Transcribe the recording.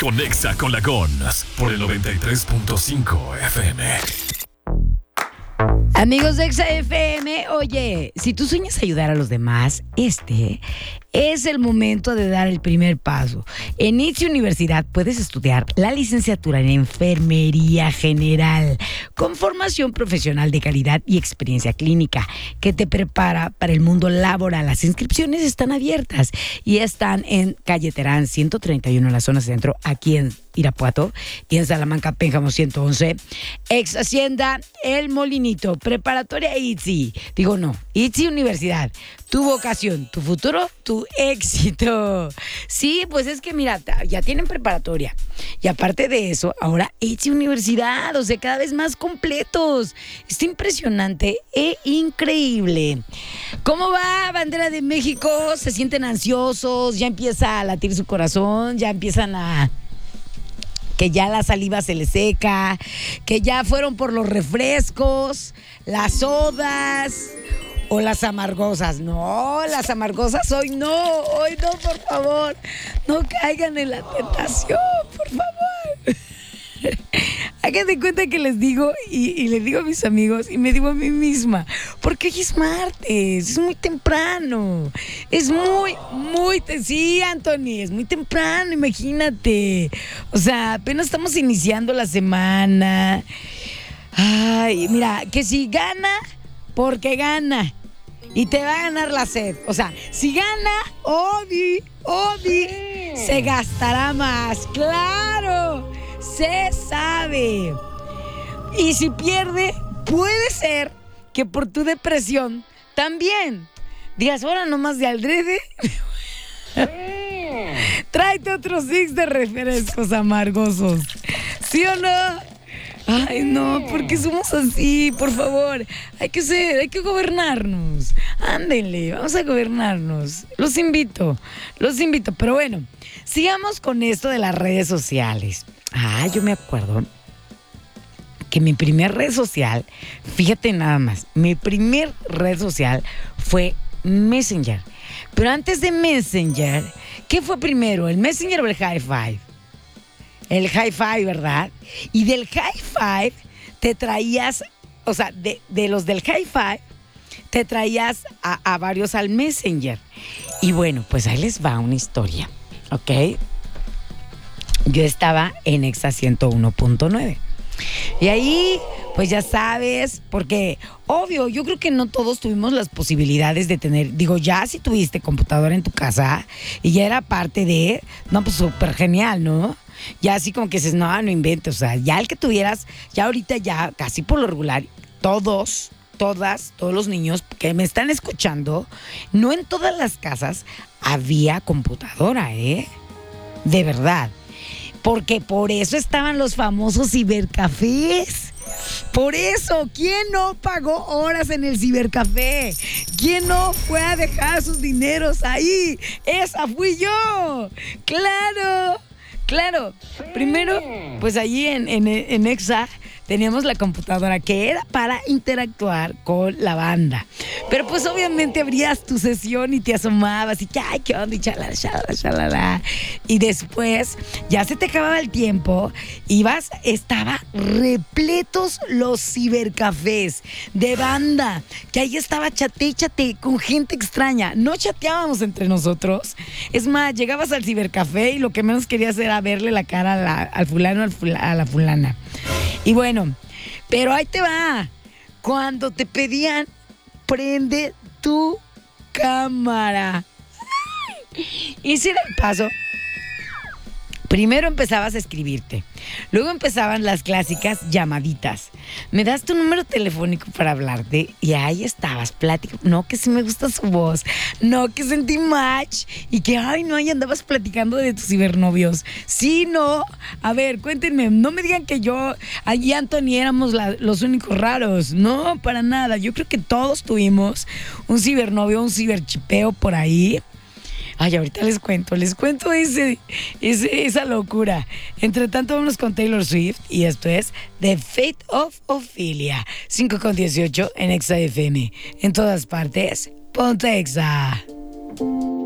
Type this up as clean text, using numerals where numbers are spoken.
Conexa con la Gons por el 93.5 FM. Amigos de Exa FM, oye, si tú sueñas ayudar a los demás, este es el momento de dar el primer paso. En ITZY Universidad puedes estudiar la licenciatura en Enfermería General con formación profesional de calidad y experiencia clínica que te prepara para el mundo laboral. Las inscripciones están abiertas y están en Calle Terán 131 en la zona centro, aquí en Irapuato, y en Salamanca, Pénjamo 111, ex Hacienda El Molinito, preparatoria ITZY. Digo no, ITZY Universidad. Tu vocación, tu futuro, tu éxito. Sí, pues es que mira, ya tienen preparatoria. Y aparte de eso, ahora ITZY Universidad, o sea, cada vez más completos. Está impresionante e increíble. ¿Cómo va, bandera de México? ¿Se sienten ansiosos? ¿Ya empieza a latir su corazón? ¿Ya empiezan a... que ya la saliva se les seca, que ya fueron por los refrescos, las sodas o las amargosas? No, las amargosas hoy no, por favor. No caigan en la tentación, por favor. Hagan de cuenta que les digo y les digo a mis amigos y me digo a mí misma, porque hoy es martes, es muy temprano, sí, Anthony, es muy temprano, imagínate, o sea, apenas estamos iniciando la semana. Ay, mira, que si gana, porque gana, y te va a ganar la sed, o sea, si gana, Obi, se gastará más, claro. Se sabe. Y si pierde, puede ser que por tu depresión también digas, ahora nomás de aldrede. Tráete otros 6 de refrescos amargosos. ¿Sí o no? Ay, no, porque somos así, por favor. Hay que gobernarnos. Ándenle, vamos a gobernarnos. Los invito. Pero bueno, sigamos con esto de las redes sociales. Yo me acuerdo que mi primer red social, fíjate nada más, mi primer red social fue Messenger. Pero antes de Messenger, ¿qué fue primero? ¿El Messenger o el High Five? El High Five, ¿verdad? Y del High Five te traías, o sea, de los del High Five, te traías a varios al Messenger. Y bueno, pues ahí les va una historia, ¿ok? Yo estaba en Exa 101.9. Y ahí, pues ya sabes, porque obvio, yo creo que no todos tuvimos las posibilidades de tener, digo, ya si tuviste computadora en tu casa y ya era parte de, no, pues súper genial, ¿no? Ya así como que dices, no inventes, o sea, ya el que tuvieras, ya ahorita ya casi por lo regular, todos los niños que me están escuchando, no en todas las casas había computadora, ¿eh? De verdad. Porque por eso estaban los famosos cibercafés. Por eso, ¿quién no pagó horas en el cibercafé? ¿Quién no fue a dejar sus dineros ahí? ¡Esa fui yo! ¡Claro! Primero, pues allí en Exa teníamos la computadora que era para interactuar con la banda. Pero pues obviamente abrías tu sesión y te asomabas y ¡ay, qué onda! Y chalala. Y después ya se te acababa el tiempo, estaba repletos los cibercafés de banda, que ahí estaba chate con gente extraña. No chateábamos entre nosotros. Es más, llegabas al cibercafé y lo que menos querías era verle la cara al fulano, a la fulana. Y bueno, pero ahí te va. Cuando te pedían, prende tu cámara. Ese era el paso. Primero empezabas a escribirte. Luego empezaban las clásicas llamaditas. Me das tu número telefónico para hablarte. Y ahí estabas, platicando. No, que sí me gusta su voz. No, que sentí match. Y que, ahí andabas platicando de tus cibernovios. Sí, no. A ver, cuéntenme. No me digan que yo, allí Anthony, éramos los únicos raros. No, para nada. Yo creo que todos tuvimos un cibernovio, un ciberchipeo por ahí. Ahorita les cuento esa locura. Entre tanto, vámonos con Taylor Swift y esto es The Fate of Ophelia. 5:18 en Exa FM. En todas partes, ponte Exa.